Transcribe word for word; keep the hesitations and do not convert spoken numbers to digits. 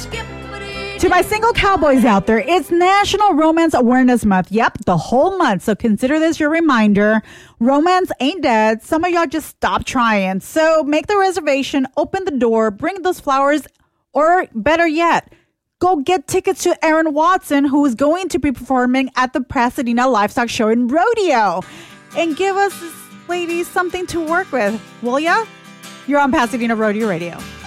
To my single cowboys out there, it's National Romance Awareness Month. Yep, the whole month. So consider this your reminder. Romance ain't dead. Some of y'all just stop trying. So make the reservation, open the door, bring those flowers, or better yet, go get tickets to Aaron Watson, who is going to be performing at the Pasadena Livestock Show and Rodeo. And give us, ladies, something to work with, will ya? You're on Pasadena Rodeo Radio.